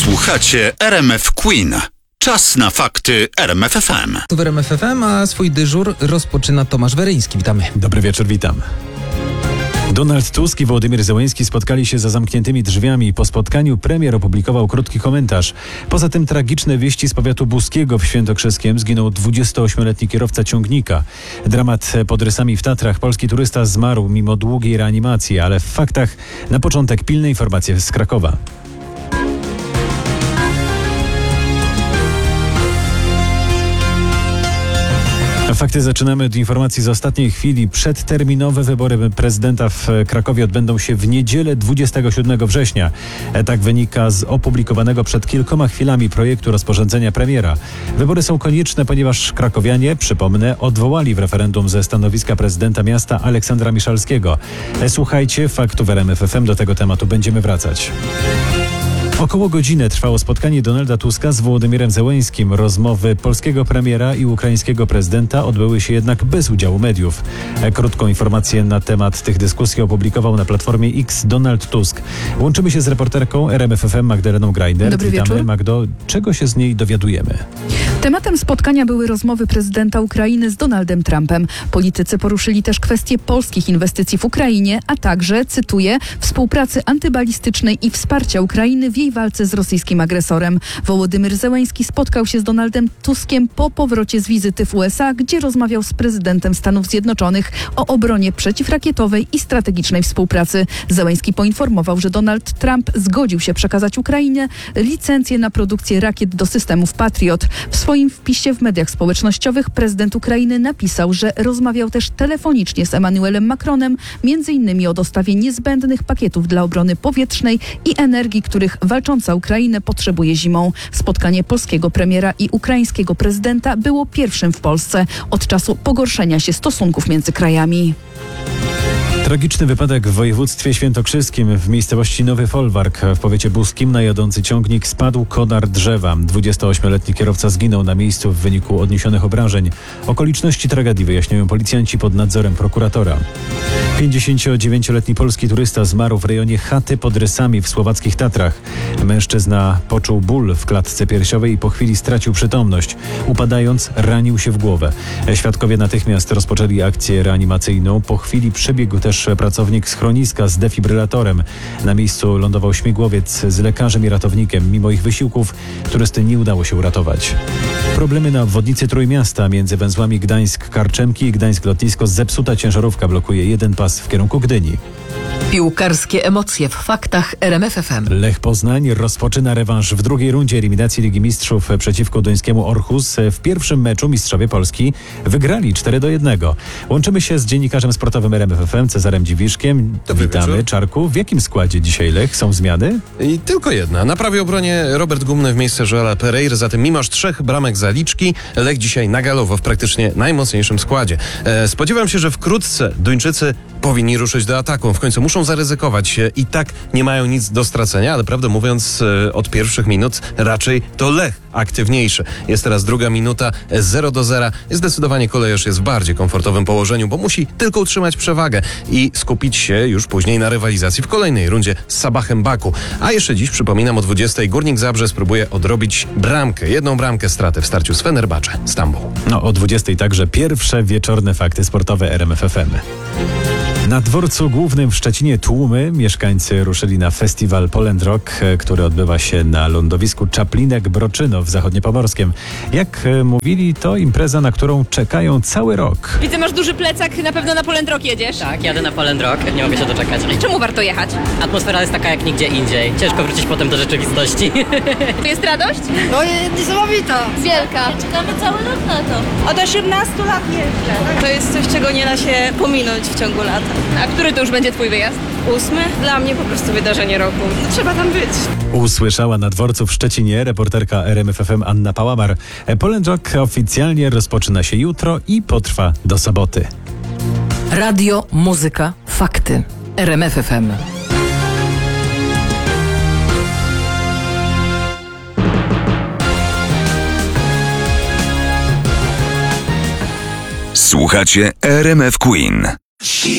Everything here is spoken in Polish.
Słuchacie RMF Queen. Czas na fakty RMF FM. Tu w RMF FM, a swój dyżur rozpoczyna Tomasz Weryński. Witamy. Dobry wieczór, witam. Donald Tusk i Wołodymyr Zełenski spotkali się za zamkniętymi drzwiami. Po spotkaniu premier opublikował krótki komentarz. Poza tym tragiczne wieści z powiatu buskiego w Świętokrzyskiem. Zginął 28-letni kierowca ciągnika. Dramat pod Rysami w Tatrach. Polski turysta zmarł mimo długiej reanimacji, ale w faktach na początek pilne informacje z Krakowa. Fakty zaczynamy od informacji z ostatniej chwili. Przedterminowe wybory prezydenta w Krakowie odbędą się w niedzielę 27 września. Tak wynika z opublikowanego przed kilkoma chwilami projektu rozporządzenia premiera. Wybory są konieczne, ponieważ krakowianie, przypomnę, odwołali w referendum ze stanowiska prezydenta miasta Aleksandra Miszalskiego. Słuchajcie faktów RMF FM, do tego tematu będziemy wracać. Około godziny trwało spotkanie Donalda Tuska z Wołodymyrem Zełenskim. Rozmowy polskiego premiera i ukraińskiego prezydenta odbyły się jednak bez udziału mediów. Krótką informację na temat tych dyskusji opublikował na platformie X Donald Tusk. Łączymy się z reporterką RMF FM Magdaleną Grajder. Dobry wieczór. Magdo, czego się z niej dowiadujemy? Tematem spotkania były rozmowy prezydenta Ukrainy z Donaldem Trumpem. Politycy poruszyli też kwestie polskich inwestycji w Ukrainie, a także, cytuję, współpracy antybalistycznej i wsparcia Ukrainy w jej walce z rosyjskim agresorem. Wołodymyr Zełenski spotkał się z Donaldem Tuskiem po powrocie z wizyty w USA, gdzie rozmawiał z prezydentem Stanów Zjednoczonych o obronie przeciwrakietowej i strategicznej współpracy. Zełenski poinformował, że Donald Trump zgodził się przekazać Ukrainie licencję na produkcję rakiet do systemów Patriot. W swoim wpisie w mediach społecznościowych prezydent Ukrainy napisał, że rozmawiał też telefonicznie z Emmanuelem Macronem, m.in. o dostawie niezbędnych pakietów dla obrony powietrznej i energii, których walcząca Ukrainę potrzebuje zimą. Spotkanie polskiego premiera i ukraińskiego prezydenta było pierwszym w Polsce od czasu pogorszenia się stosunków między krajami. Tragiczny wypadek w województwie świętokrzyskim w miejscowości Nowy Folwark w powiecie buskim. Na jadący ciągnik spadł konar drzewa. 28-letni kierowca zginął na miejscu w wyniku odniesionych obrażeń. Okoliczności tragedii wyjaśniają policjanci pod nadzorem prokuratora. 59-letni polski turysta zmarł w rejonie chaty pod Rysami w słowackich Tatrach. Mężczyzna poczuł ból w klatce piersiowej i po chwili stracił przytomność. Upadając, ranił się w głowę. Świadkowie natychmiast rozpoczęli akcję reanimacyjną. Po chwili przybiegł też pracownik schroniska z defibrylatorem. Na miejscu lądował śmigłowiec z lekarzem i ratownikiem. Mimo ich wysiłków turysty nie udało się uratować. Problemy na obwodnicy Trójmiasta między węzłami Gdańsk-Karczemki i Gdańsk-Lotnisko. Zepsuta ciężarówka blokuje jeden pas w kierunku Gdyni. Piłkarskie emocje w faktach RMF FM. Lech Poznań rozpoczyna rewanż w drugiej rundzie eliminacji Ligi Mistrzów przeciwko duńskiemu Orhus. W pierwszym meczu mistrzowie Polski wygrali 4-1. Łączymy się z dziennikarzem sportowym RMF FM Cezarem Dziwiszkiem. Dobry Witamy, wieczór. Czarku. W jakim składzie dzisiaj Lech? Są zmiany? I tylko jedna. Na prawej obronie Robert Gumny w miejsce Joela Pereira. Zatem mimo aż 3 bramek zaliczki, Lech dzisiaj na galowo w praktycznie najmocniejszym składzie. Spodziewam się, że wkrótce Duńczycy powinni ruszyć do ataku. W końcu muszą zaryzykować. I tak nie mają nic do stracenia, ale prawdę mówiąc od pierwszych minut raczej to Lech aktywniejszy. Jest teraz druga minuta, 0-0. Zdecydowanie kolejorz jest w bardziej komfortowym położeniu, bo musi tylko utrzymać przewagę i skupić się już później na rywalizacji w kolejnej rundzie z Sabachem Baku. A jeszcze dziś, przypominam, o 20:00 Górnik Zabrze spróbuje odrobić bramkę. Jedną bramkę straty w starciu z Fenerbahce Stambuł. O 20:00 także pierwsze wieczorne fakty sportowe RMF FM. Na dworcu głównym w Szczecinie tłumy. Mieszkańcy ruszyli na festiwal Poland Rock, który odbywa się na lądowisku Czaplinek-Broczyno w Zachodniopomorskiem. Jak mówili, to impreza, na którą czekają cały rok. Widzę, masz duży plecak, na pewno na Poland Rock jedziesz. Tak, jadę na Poland Rock, nie mogę się doczekać. Czemu warto jechać? Atmosfera jest taka jak nigdzie indziej. Ciężko wrócić potem do rzeczywistości. To jest radość? No niesamowita. Wielka. Czekamy cały rok na to. Od 18 lat jeżdżę. To jest coś, czego nie da się pominąć w ciągu lata. A który to już będzie twój wyjazd? 8. Dla mnie po prostu wydarzenie roku. No, trzeba tam być. Usłyszała na dworcu w Szczecinie reporterka RMF FM Anna Pałamar. Poland Rock oficjalnie rozpoczyna się jutro i potrwa do soboty. Radio, muzyka, fakty. RMF FM. Słuchacie RMF Queen.